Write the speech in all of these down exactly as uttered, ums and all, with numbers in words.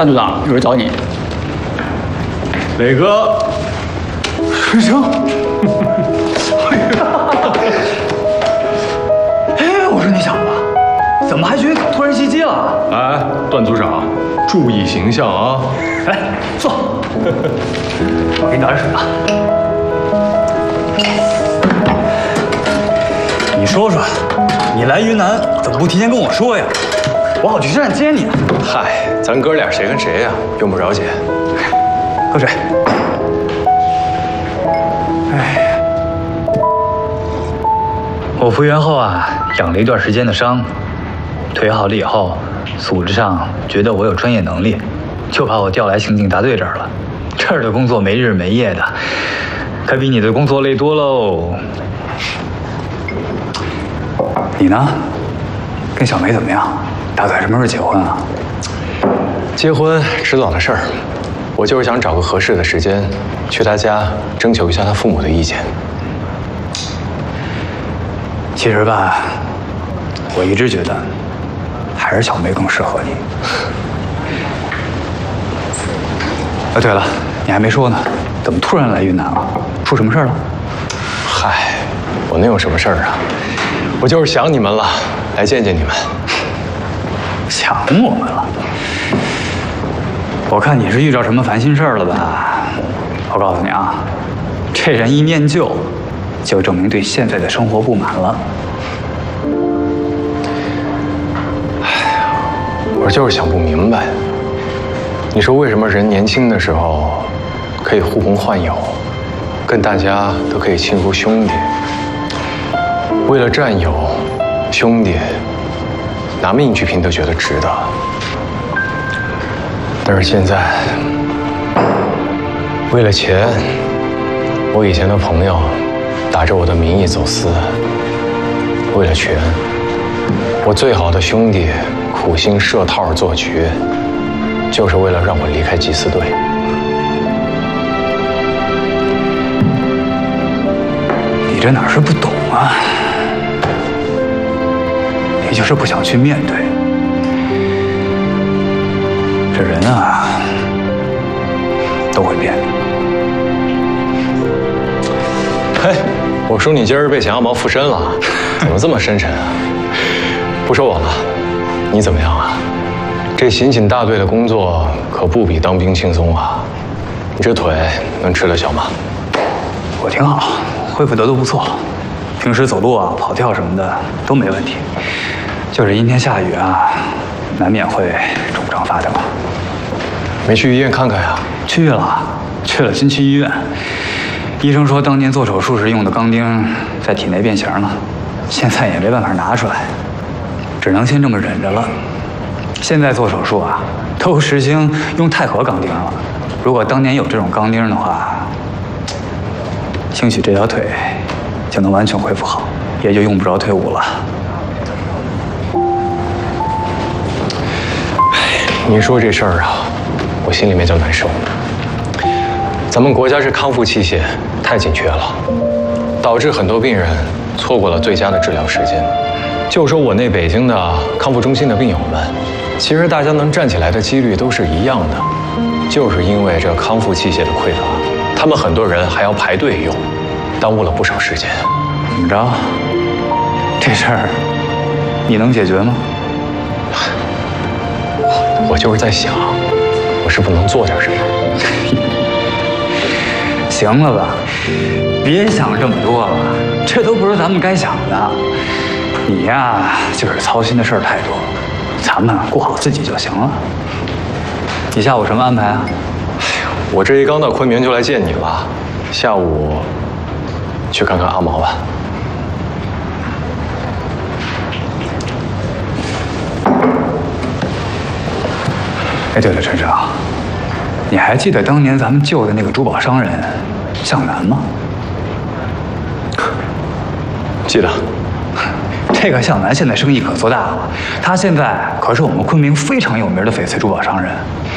单组长，有人找你。 磊哥， 师兄。哎，我说你小子，怎么还学搞突然袭击了？ 哎，段组长，注意形象啊！ 来，坐。我给你找点水啊。你说说，你来云南怎么不提前跟我说呀？我好去车站接你。 嗨，咱哥俩谁跟谁呀？用不着急。 喝水。哎，我复原后啊，养了一段时间的伤，腿好了以后，组织上觉得我有专业能力，就把我调来刑警大队这儿了。这儿的工作没日没夜的，可比你的工作累多喽。你呢？跟小梅怎么样？打算什么时候结婚啊？ 结婚迟早的事儿，我就是想找个合适的时间，去他家征求一下他父母的意见。 其实吧，我一直觉得还是小梅更适合你。啊，对了，你还没说呢，怎么突然来云南了？出什么事儿了？ 嗨，我能有什么事儿啊？我就是想你们了，来见见你们。 想我们了？我看你是遇到什么烦心事儿了吧？我告诉你啊，这人一念旧，就证明对现在的生活不满了。 哎呀，我就是想不明白，你说为什么人年轻的时候可以呼朋唤友，跟大家都可以亲如兄弟？为了战友、兄弟，拿命去拼都觉得值得。但是现在，为了钱，我以前的朋友打着我的名义走私；为了权，我最好的兄弟苦心设套做局，就是为了让我离开缉私队。 你这哪是不懂啊？你就是不想去面对。这人啊，都会变。 嘿，我说你今儿被想要毛附身了，怎么这么深沉啊？不说我了，你怎么样啊？这刑警大队的工作可不比当兵轻松啊！你这腿能吃得消吗？ 我挺好，恢复得都不错，平时走路啊、跑跳什么的都没问题。就是阴天下雨啊，难免会肿胀发抖。 没去医院看看呀？ 去了，去了军区医院。医生说，当年做手术时用的钢钉在体内变形了，现在也没办法拿出来，只能先这么忍着了。现在做手术啊，都实行用钛合钢钉了。如果当年有这种钢钉的话，兴许这条腿就能完全恢复好，也就用不着退伍了。 你说这事儿啊，我心里面就难受。咱们国家这康复器械太紧缺了，导致很多病人错过了最佳的治疗时间。就说我那北京的康复中心的病友们，其实大家能站起来的几率都是一样的，就是因为这康复器械的匮乏，他们很多人还要排队用，耽误了不少时间。 怎么着？这事儿你能解决吗？ 我就是在想，我是不是能做点什么？ 行了吧，别想这么多了，这都不是咱们该想的。你呀，就是操心的事儿太多，咱们顾好自己就行了。你下午什么安排啊？ 哎呀，我这一刚到昆明就来见你了，下午去看看阿毛吧。 哎，对了，陈长，你还记得当年咱们救的那个珠宝商人向南吗？ 记得。 这个向南现在生意可做大了，他现在可是我们昆明非常有名的翡翠珠宝商人。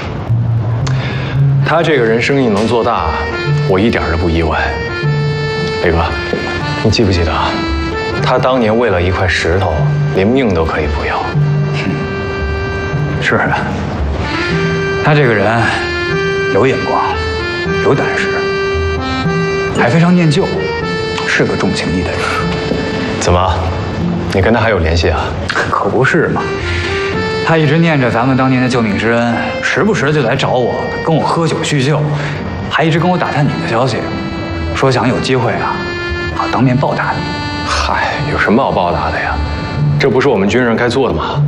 他这个人生意能做大，我一点都不意外。磊哥，你记不记得，他当年为了一块石头，连命都可以不要。 是啊。 他这个人有眼光，有胆识，还非常念旧，是个重情义的人。 怎么，你跟他还有联系啊？ 可不是嘛，他一直念着咱们当年的救命之恩，时不时就来找我，跟我喝酒叙旧，还一直跟我打探你的消息，说想有机会啊，好当面报答你。 嗨，有什么好报答的呀？这不是我们军人该做的吗？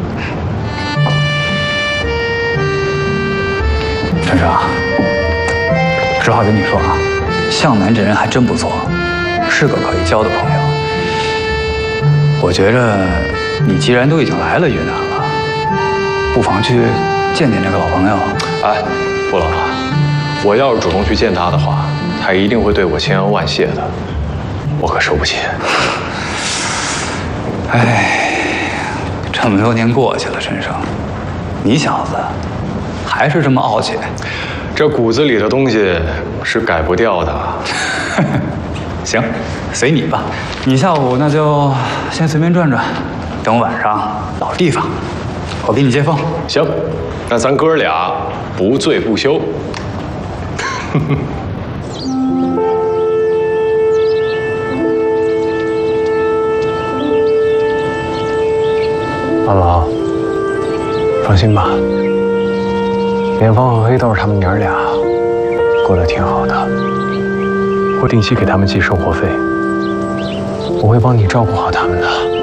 陈生，实话跟你说啊，向南这人还真不错，是个可以交的朋友。我觉着你既然都已经来了云南了，不妨去见见这个老朋友。 哎，不了啊，我要是主动去见他的话，他一定会对我千恩万谢的，我可受不起。 哎，这么多年过去了，陈生，你小子还是这么傲气。 这骨子里的东西是改不掉的。 行，随你吧。你下午那就先随便转转，等晚上老地方，我给你接风。 行，那咱哥俩不醉不休。 老老，放心吧，连芳和黑豆他们娘俩过得挺好的，我定期给他们寄生活费，我会帮你照顾好他们的。